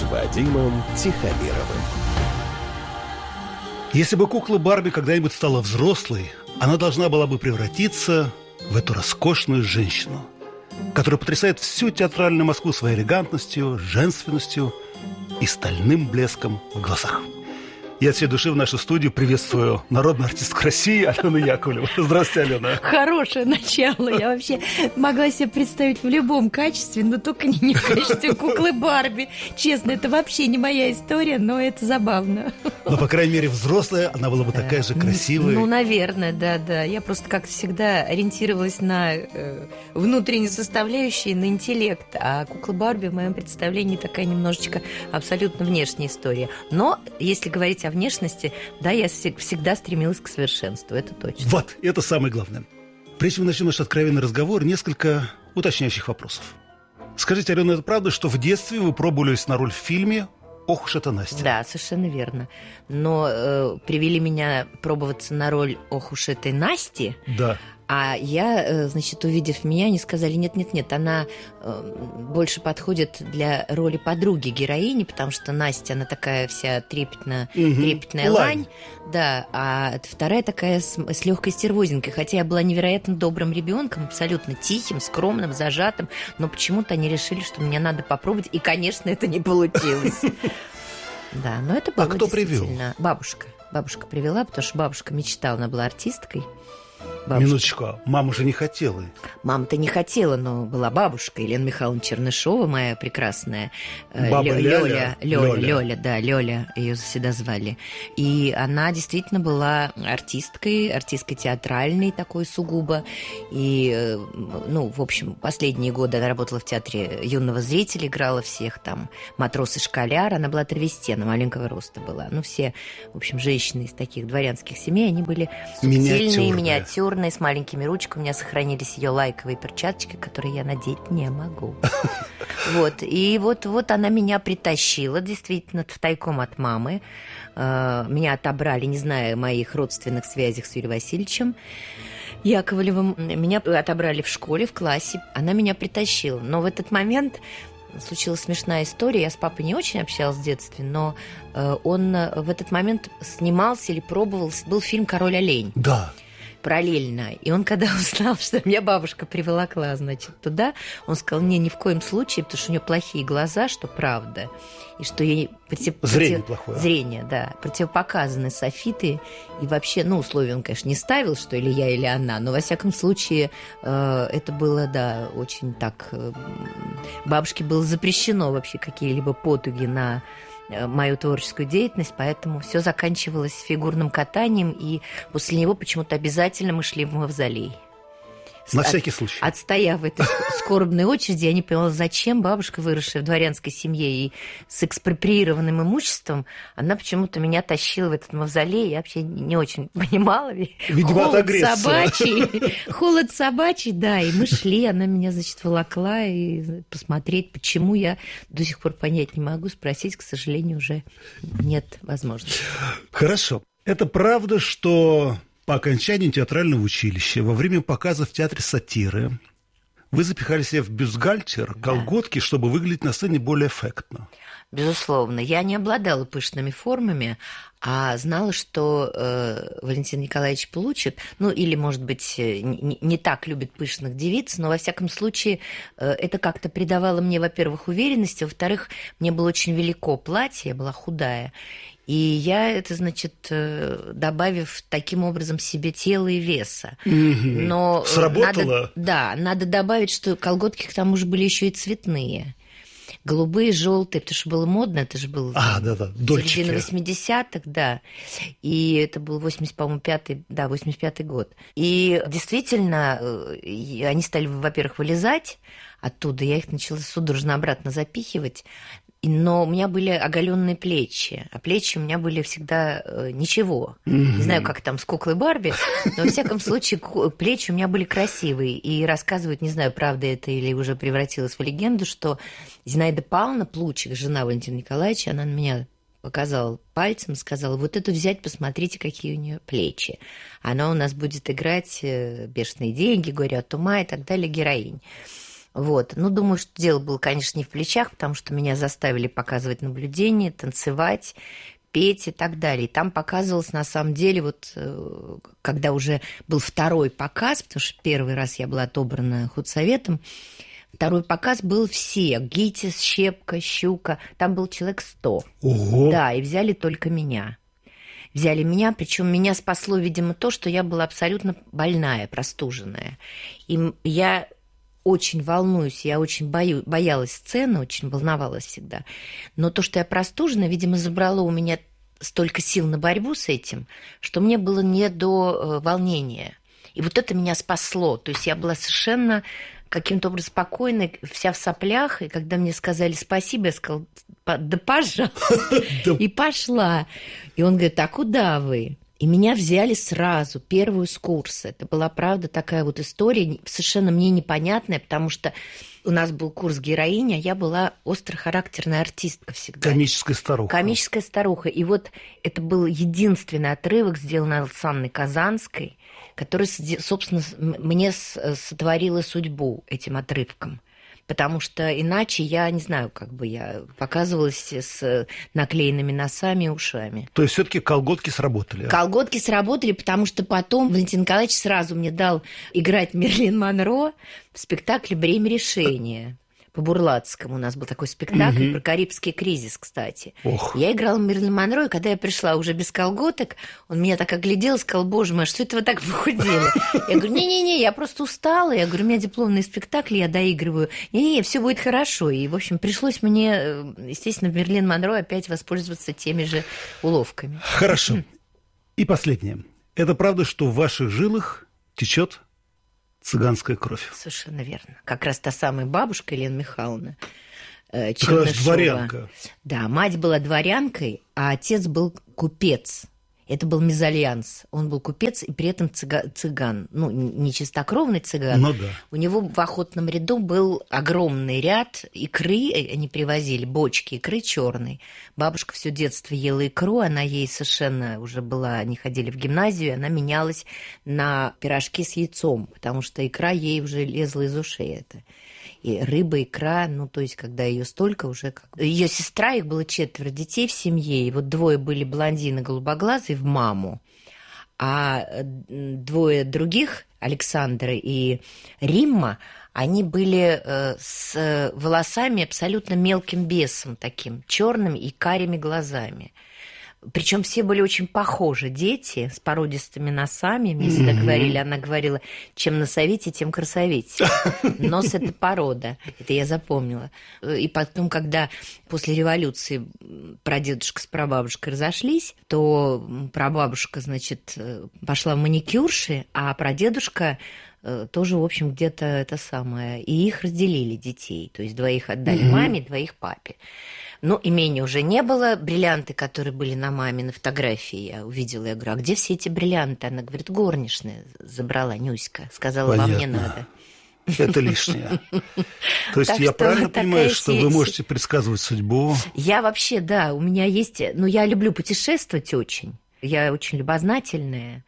Вадимом Тихомировым. Если бы кукла Барби когда-нибудь стала взрослой, она должна была бы превратиться в эту роскошную женщину, которая потрясает всю театральную Москву своей элегантностью, женственностью и стальным блеском в глазах. Я от всей души в нашу студию приветствую народную артистку России Алену Яковлеву. Здравствуйте, Алена. Хорошее начало. Я вообще могла себе представить в любом качестве, но только не в качестве куклы Барби. Честно, это вообще не моя история, но это забавно. Но, по крайней мере, взрослая, она была бы такая же красивая. Ну, наверное, да. Я просто как всегда ориентировалась на внутренние составляющие, на интеллект. А кукла Барби в моем представлении такая немножечко абсолютно внешняя история. Но, если говорить о внешности, да, я всегда стремилась к совершенству, это точно. Вот, это самое главное. Прежде чем мы начнем наш откровенный разговор, несколько уточняющих вопросов. Скажите, Алена, это правда, что в детстве вы пробовались на роль в фильме «Ох уж это Настя»? Да, совершенно верно. Но привели меня пробоваться на роль «Ох уж этой Насти». Да. А я, значит, увидев меня, они сказали, нет, она больше подходит для роли подруги героини, потому что Настя, она такая вся трепетная лань. Да, а вторая такая с легкой стервозинкой. Хотя я была невероятно добрым ребенком, абсолютно тихим, скромным, зажатым, но почему-то они решили, что мне надо попробовать, и, конечно, это не получилось. Да, но это было кто привел? Бабушка. Бабушка привела, потому что бабушка мечтала, она была артисткой. Бабушка. Минуточку, мама же не хотела. Мама-то не хотела, но была бабушка Елена Михайловна Чернышова, моя прекрасная. Баба Лёля, Лёля, ее всегда звали. И она действительно была артисткой театральной такой сугубо. И, в общем, последние годы она работала в театре юного зрителя, играла всех там матрос и школяр. Она была травестена, маленького роста была. Все, в общем, женщины из таких дворянских семей, они были субтильные, миниатюрные, с маленькими ручками. У меня сохранились ее лайковые перчаточки, которые я надеть не могу. И вот она меня притащила, действительно, втайком от мамы. Меня отобрали, не зная моих родственных связей с Юрием Васильевичем Яковлевым. Меня отобрали в школе, в классе. Она меня притащила. Но в этот момент случилась смешная история. Я с папой не очень общалась в детстве, но он в этот момент снимался или пробовался. Был фильм «Король олень». Да. Параллельно. И он, когда узнал, что меня бабушка приволокла, значит, туда, он сказал, ни в коем случае, потому что у нее плохие глаза, что правда, и что ей зрение плохое. Зрение, да. Противопоказаны софиты. И вообще, условия он, конечно, не ставил, что или я, или она, но, во всяком случае, это было, да, очень так... Бабушке было запрещено вообще какие-либо потуги на мою творческую деятельность, поэтому все заканчивалось фигурным катанием, и после него почему-то обязательно мы шли в мавзолей. На всякий случай. Отстояв в этой скорбной очереди, я не поняла, зачем бабушка, выросшая в дворянской семье и с экспроприированным имуществом, она почему-то меня тащила в этот мавзолей. Я вообще не очень понимала. Видимо, Холод собачий, да. И мы шли, она меня, значит, волокла и посмотреть, почему я до сих пор понять не могу, спросить, к сожалению, уже нет возможности. Хорошо. Это правда, что... По окончании театрального училища, во время показа в театре сатиры, вы запихали себе в бюстгальтер, колготки, чтобы выглядеть на сцене более эффектно. Безусловно. Я не обладала пышными формами, а знала, что Валентин Николаевич Плучик, или, может быть, не так любит пышных девиц, но, во всяком случае, это как-то придавало мне, во-первых, уверенности, во-вторых, мне было очень велико платье, я была худая, и я это, значит, добавив таким образом себе тела и веса. Но сработало? Надо добавить, что колготки к тому же были еще и цветные. Голубые, желтые, потому что было модно, это же был середина 80-х, да. И это был 85-й год. И действительно, они стали, во-первых, вылезать оттуда, я их начала судорожно обратно запихивать. Но у меня были оголенные плечи, а плечи у меня были всегда ничего. Не знаю, как там с куклой Барби, но, во всяком случае, плечи у меня были красивые. И рассказывают, не знаю, правда это или уже превратилось в легенду, что Зинаида Павловна Плучик, жена Валентина Николаевича, она на меня показала пальцем, сказала, вот эту взять, посмотрите, какие у нее плечи. Она у нас будет играть «Бешеные деньги», «Горе от ума» и так далее, героинь. Вот. Ну, думаю, что дело было, конечно, не в плечах, потому что меня заставили показывать наблюдение, танцевать, петь и так далее. И там показывалось, на самом деле, вот когда уже был второй показ, потому что первый раз я была отобрана худсоветом, второй показ был все. ГИТИС, Щепка, Щука. Там был человек 100. Ого! Да, и взяли только меня. Взяли меня, причем меня спасло, видимо, то, что я была абсолютно больная, простуженная. И я очень волнуюсь, я очень боялась сцены, очень волновалась всегда. Но то, что я простужена, видимо, забрало у меня столько сил на борьбу с этим, что мне было не до волнения. И вот это меня спасло. То есть я была совершенно каким-то образом спокойной, вся в соплях. И когда мне сказали спасибо, я сказала, да пожалуйста. И пошла. И он говорит, а куда вы? И меня взяли сразу, первую с курса. Это была, правда, такая вот история, совершенно мне непонятная, потому что у нас был курс героини, а я была острохарактерная артистка всегда. Комическая старуха. Комическая старуха. И вот это был единственный отрывок, сделанный Александрой Казанской, который, собственно, мне сотворила судьбу этим отрывком. Потому что иначе я не знаю, как бы я показывалась с наклеенными носами и ушами. То есть все-таки колготки сработали? Колготки сработали, потому что потом Валентин Николаевич сразу мне дал играть Мерлин Монро в спектакле «Бремя решения». По Бурлацкому у нас был такой спектакль про Карибский кризис, кстати. Ох. Я играла Мерлин Монро, и когда я пришла уже без колготок, он меня так оглядел и сказал, боже мой, что это вы так похудели? Я говорю, не-не-не, я просто устала. Я говорю, у меня дипломные спектакли, я доигрываю. Не-не-не, все будет хорошо. И, в общем, пришлось мне, естественно, в Мерлин Монро опять воспользоваться теми же уловками. Хорошо. И последнее. Это правда, что в ваших жилах течет цыганская кровь? Совершенно верно. Как раз та самая бабушка Елена Михайловна Чернышова. Дворянка. Да, мать была дворянкой, а отец был купец. Это был мезальянс. Он был купец и при этом цыган. Ну, не чистокровный цыган. Ну да. У него в охотном ряду был огромный ряд икры. Они привозили бочки икры черной. Бабушка все детство ела икру. Она ей совершенно уже была... Они ходили в гимназию, и она менялась на пирожки с яйцом, потому что икра ей уже лезла из ушей. Это. И рыба, икра, ну, то есть, когда ее столько уже... Ее сестра, их было 4 детей в семье, и вот 2 были блондины голубоглазые в маму, а 2 других, Александра и Римма, они были с волосами абсолютно мелким бесом таким, черным и карими глазами. Причем все были очень похожи, дети с породистыми носами. Мне всегда говорили, она говорила, чем носовитее, тем красовитее. Нос – это порода, это я запомнила. И потом, когда после революции прадедушка с прабабушкой разошлись, то прабабушка, значит, пошла в маникюрши, а прадедушка тоже, в общем, где-то это самое. И их разделили, детей. То есть 2 отдали маме, 2 папе. Ну, имения уже не было. Бриллианты, которые были на маме, на фотографии я увидела. Я говорю, а где все эти бриллианты? Она говорит, горничная забрала, Нюська. Сказала, вам не надо. Это лишнее. То есть я правильно понимаю, что вы можете предсказывать судьбу? Я вообще, да, у меня есть... Ну, я люблю путешествовать очень. Я очень любознательная.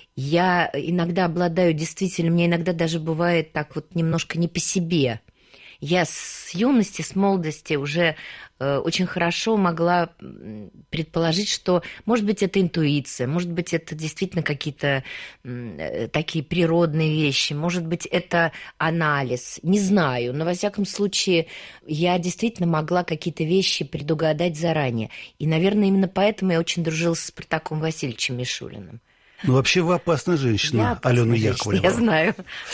Я иногда обладаю действительно... Мне иногда даже бывает так вот немножко не по себе. Я с юности, с молодости уже очень хорошо могла предположить, что, может быть, это интуиция, может быть, это действительно какие-то такие природные вещи, может быть, это анализ, не знаю, но, во всяком случае, я действительно могла какие-то вещи предугадать заранее. И, наверное, именно поэтому я очень дружила с Спартаком Васильевичем Мишулиным. Ну, вообще вы опасная женщина, Алена Яковлева. Я знаю.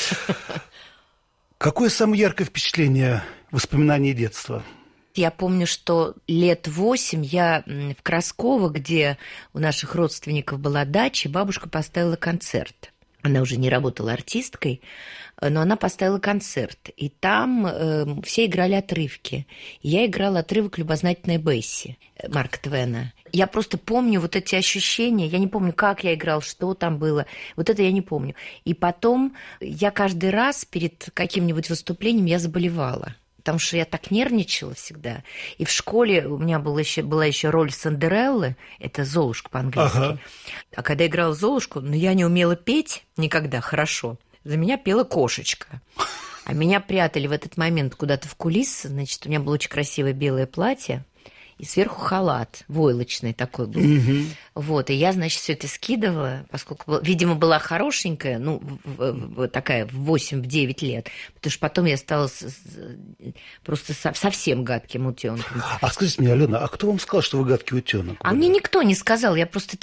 Какое самое яркое впечатление, воспоминание детства? Я помню, что лет 8 я в Красково, где у наших родственников была дача, бабушка поставила концерт. Она уже не работала артисткой, но она поставила концерт. И там все играли отрывки. И я играла отрывок «Любознательная Бесси» Марка Твена. Я просто помню вот эти ощущения. Я не помню, как я играла, что там было. Вот это я не помню. И потом я каждый раз перед каким-нибудь выступлением я заболевала. Потому что я так нервничала всегда. И в школе у меня была еще роль Сандереллы, это Золушка по-английски. Ага. А когда я играла Золушку, я не умела петь никогда хорошо. За меня пела кошечка. А меня прятали в этот момент куда-то в кулисы. Значит, у меня было очень красивое белое платье. И сверху халат войлочный такой был. Вот, и я, значит, все это скидывала, поскольку, видимо, была хорошенькая, ну, такая в 8-9 лет, потому что потом я стала просто совсем гадким утенком. А скажите мне, Алена, а кто вам сказал, что вы гадкий утенок? А мне никто не сказал, я просто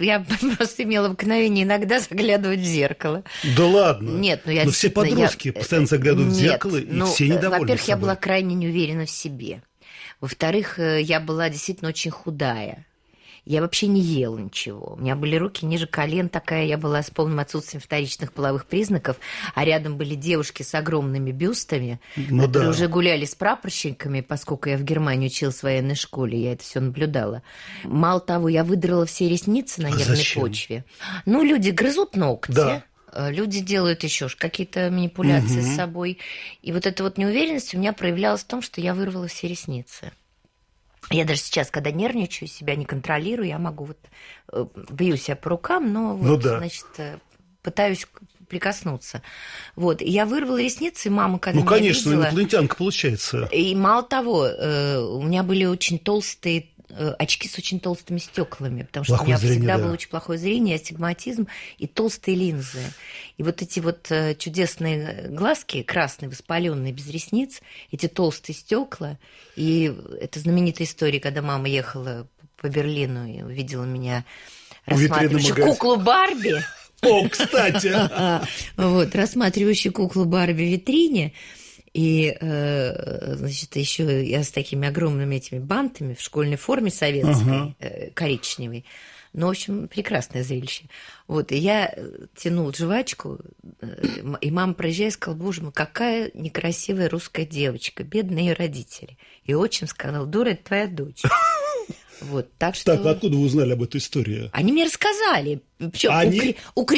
имела обыкновение иногда заглядывать в зеркало. Да ладно? Нет, но все подростки постоянно заглядывают в зеркало, и все недовольны. Во-первых, я была крайне неуверена в себе. Во-вторых, я была действительно очень худая. Я вообще не ела ничего. У меня были руки ниже колен, такая я была с полным отсутствием вторичных половых признаков, а рядом были девушки с огромными бюстами, которые уже гуляли с прапорщиками, поскольку я в Германии училась в военной школе, я это все наблюдала. Мало того, я выдрала все ресницы на нервной почве. Ну, люди грызут ногти. Да. Люди делают еще какие-то манипуляции с собой. И вот эта вот неуверенность у меня проявлялась в том, что я вырвала все ресницы. Я даже сейчас, когда нервничаю, себя не контролирую, я могу бью себя по рукам, но значит, пытаюсь прикоснуться. Вот. И я вырвала ресницы, и мама, когда меня конечно, видела... инопланетянка получается. И мало того, у меня были очень толстые очки с очень толстыми стеклами, потому что у меня всегда было очень плохое зрение, астигматизм и толстые линзы. И вот эти вот чудесные глазки, красные, воспаленные, без ресниц, эти толстые стекла. И это знаменитая история, когда мама ехала по Берлину и увидела меня рассматривающую куклу Барби. О, кстати! Вот, рассматривающую куклу Барби в витрине. И, значит, еще я с такими огромными этими бантами в школьной форме советской, коричневой. Ну, в общем, прекрасное зрелище. Вот, и я тянула жвачку, и мама, проезжая, сказала: боже мой, какая некрасивая русская девочка, бедные ее родители. И отчим сказал: дура, это твоя дочь. Вот, так что... Так, откуда вы узнали об этой истории? Они мне рассказали. Причем